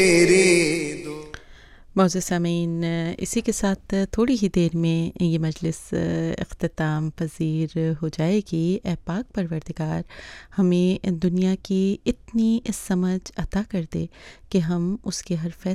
मौजूद सामीन, इसी के साथ थोड़ी ही देर में ये मजलिस अख्ताम पज़ीर हो जाएगी। ए पाक परवरदिगार हमें दुनिया की इतनी समझ अता कर दे कि हम उसके हर